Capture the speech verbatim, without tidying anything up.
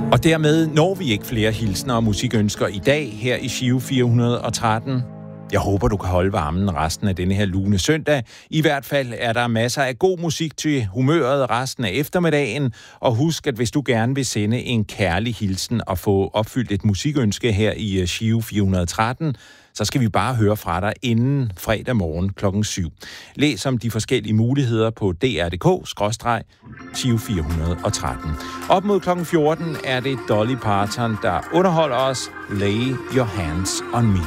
Og dermed når vi ikke flere hilsner og musikønsker i dag her i Giro fire hundrede og tretten. Jeg håber, du kan holde varmen resten af denne her lune søndag. I hvert fald er der masser af god musik til humøret resten af eftermiddagen. Og husk, at hvis du gerne vil sende en kærlig hilsen og få opfyldt et musikønske her i Giro fire hundrede og tretten, så skal vi bare høre fra dig inden fredag morgen klokken syv. Læs om de forskellige muligheder på d r punktum d k skråstreg Giro fire hundrede og tretten. Op mod klokken fjorten er det Dolly Parton, der underholder os. Lay Your Hands on Me.